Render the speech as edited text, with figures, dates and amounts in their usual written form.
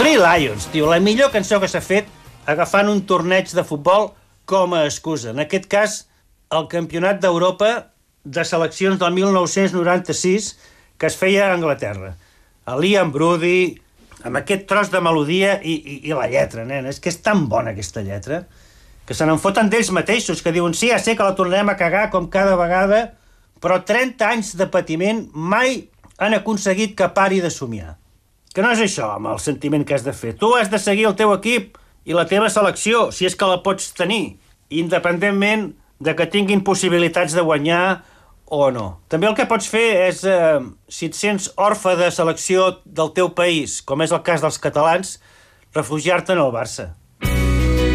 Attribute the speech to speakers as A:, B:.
A: Three Lions, tio, la millor cançó que s'ha fet agafant un torneig de futbol com a excusa. En aquest cas, el Campionat d'Europa de seleccions del 1996 que es feia a Anglaterra. El Liam Brody, amb aquest tros de melodia i la lletra, nen. És que és tan bona aquesta lletra que se n'en foten d'ells mateixos, que diuen sí, ja sé que la tornarem a cagar com cada vegada, però 30 anys de patiment mai han aconseguit que pari de somiar. Que no és això, amb el sentiment que has de fer. Tu has de seguir el teu equip i la teva selecció, si és que la pots tenir, independentment de que tinguin possibilitats de guanyar o no. També el que pots fer és, si et sents orfe de selecció del teu país, com és el cas dels catalans, refugiar-te en el Barça.